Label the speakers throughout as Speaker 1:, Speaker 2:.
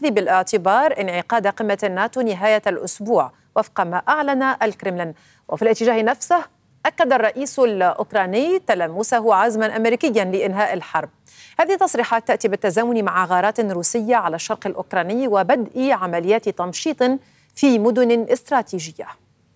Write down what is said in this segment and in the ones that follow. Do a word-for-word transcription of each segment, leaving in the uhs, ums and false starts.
Speaker 1: الأخذ بالاعتبار انعقاد قمة الناتو نهاية الأسبوع وفق ما أعلن الكرملين. وفي الاتجاه نفسه أكد الرئيس الأوكراني تلمسه عزما أمريكيا لإنهاء الحرب. هذه التصريحات تأتي بالتزامن مع غارات روسية على الشرق الأوكراني وبدء عمليات تمشيط في مدن استراتيجية.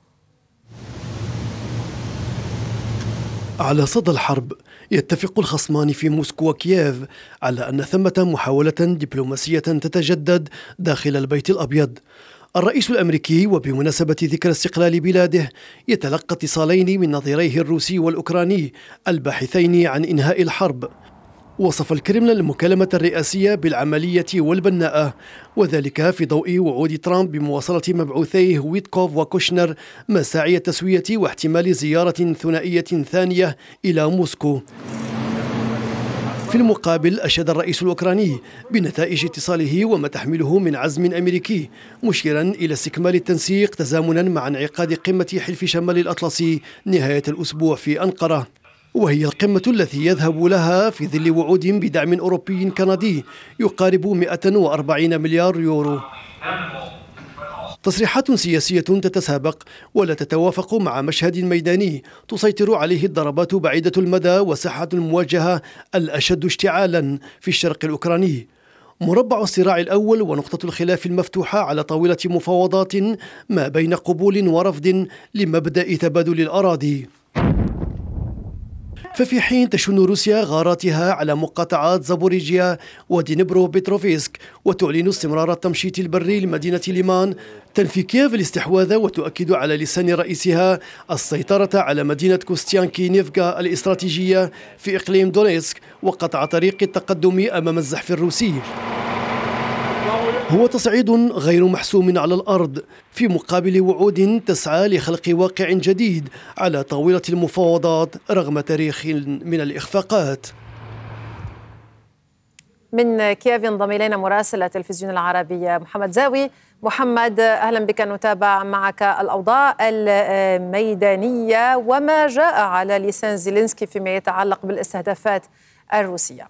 Speaker 2: على صدى الحرب يتفق الخصمان في موسكو وكييف على أن ثمة محاولة دبلوماسية تتجدد داخل البيت الأبيض. الرئيس الأمريكي وبمناسبة ذكرى استقلال بلاده يتلقى اتصالين من نظيريه الروسي والأوكراني الباحثين عن إنهاء الحرب. وصف الكرملين المكالمة الرئاسية بالعملية والبناءة، وذلك في ضوء وعود ترامب بمواصلة مبعوثيه ويتكوف وكوشنر مساعي التسوية واحتمال زيارة ثنائية ثانية إلى موسكو. في المقابل أشاد الرئيس الأوكراني بنتائج اتصاله وما تحمله من عزم أمريكي، مشيرا إلى استكمال التنسيق تزامنا مع انعقاد قمة حلف شمال الأطلسي نهاية الأسبوع في أنقرة، وهي القمة التي يذهب لها في ظل وعود بدعم أوروبي كندي يقارب مئة وأربعين مليار يورو. تصريحات سياسية تتسابق ولا تتوافق مع مشهد ميداني تسيطر عليه الضربات بعيدة المدى وساحة المواجهة الأشد اشتعالا في الشرق الأوكراني. مربع الصراع الأول ونقطة الخلاف المفتوحة على طاولة مفاوضات ما بين قبول ورفض لمبدأ تبادل الأراضي. ففي حين تشن روسيا غاراتها على مقاطعات زابوريجيا ودينيبرو بيتروفيسك وتعلن استمرار التمشيط البري لمدينة ليمان، تنفي كييف الاستحواذ وتؤكد على لسان رئيسها السيطرة على مدينة كوستيانكي نيفكا الاستراتيجية في إقليم دونيتسك وقطع طريق التقدم أمام الزحف الروسي. هو تصعيد غير محسوم على الأرض في مقابل وعود تسعى لخلق واقع جديد على طاولة المفاوضات رغم تاريخ من الإخفاقات.
Speaker 1: من كييف ينضم إلينا مراسل التلفزيون العربي محمد زاوي. محمد، أهلا بك، نتابع معك الأوضاع الميدانية وما جاء على لسان زيلينسكي فيما يتعلق بالاستهدافات الروسية.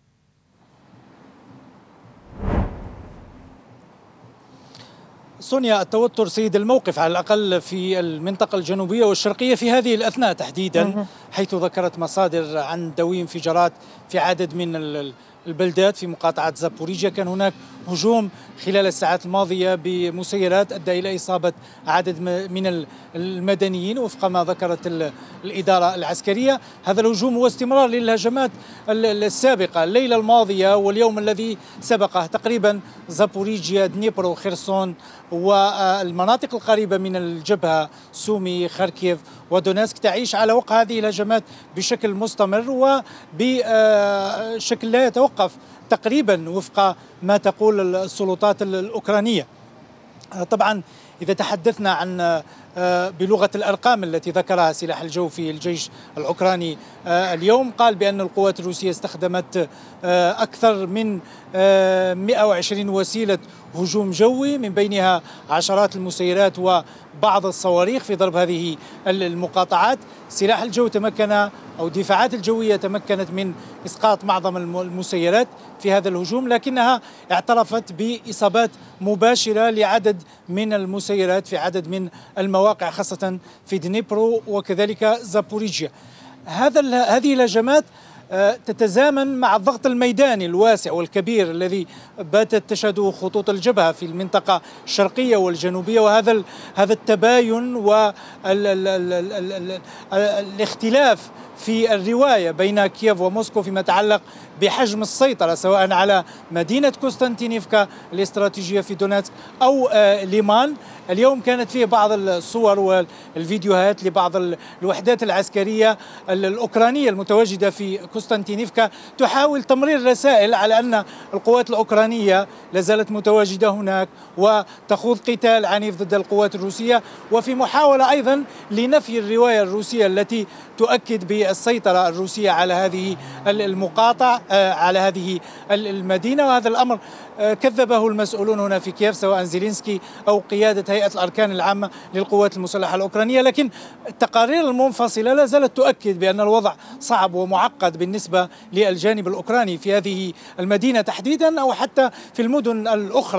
Speaker 3: سونيا، التوتر سيد الموقف على الأقل في المنطقة الجنوبية والشرقية في هذه الأثناء تحديدا، حيث ذكرت مصادر عن دوي انفجارات في عدد من البلدات في مقاطعة زابوريجيا. كان هناك هجوم خلال الساعات الماضية بمسيرات أدى إلى إصابة عدد من المدنيين وفق ما ذكرت الإدارة العسكرية. هذا الهجوم هو استمرار للهجمات السابقة الليلة الماضية واليوم الذي سبقه. تقريبا زابوريجيا، دنيبرو، خيرسون والمناطق القريبة من الجبهة سومي، خاركيف ودونيسك تعيش على وقع هذه الهجمات بشكل مستمر وبشكل لا يتوقف تقريبا وفق ما تقول السلطات الأوكرانية. طبعا إذا تحدثنا عن بلغة الأرقام التي ذكرها سلاح الجو في الجيش الأوكراني اليوم، قال بأن القوات الروسية استخدمت أكثر من مئة وعشرين وسيلة هجوم جوي، من بينها عشرات المسيرات وبعض الصواريخ في ضرب هذه المقاطعات. سلاح الجو تمكن أو الدفاعات الجوية تمكنت من إسقاط معظم المسيرات في هذا الهجوم، لكنها اعترفت بإصابات مباشرة لعدد من المسيرات في عدد من المواقع خاصة في دنيبرو وكذلك زابوريجيا. هذا هذه الهجمات تتزامن مع الضغط الميداني الواسع والكبير الذي باتت تشهده خطوط الجبهة في المنطقة الشرقية والجنوبية، وهذا هذا التباين والاختلاف في الرواية بين كييف وموسكو فيما يتعلق بحجم السيطرة سواء على مدينة كوستانتينيفكا الاستراتيجية في دونيتسك أو ليمان. اليوم كانت فيه بعض الصور والفيديوهات لبعض الوحدات العسكرية الأوكرانية المتواجدة في كوستانتينيفكا تحاول تمرير رسائل على أن القوات الأوكرانية لازالت متواجدة هناك وتخوض قتال عنيف ضد القوات الروسية، وفي محاولة أيضا لنفي الرواية الروسية التي تؤكد بالسيطرة الروسية على هذه المقاطعة على هذه المدينة. وهذا الأمر كذبه المسؤولون هنا في كييف سواء زيلينسكي أو قيادة هيئة الأركان العامة للقوات المسلحة الأوكرانية، لكن التقارير المنفصلة لا زالت تؤكد بأن الوضع صعب ومعقد بالنسبة للجانب الأوكراني في هذه المدينة تحديدا أو حتى في المدن الأخرى.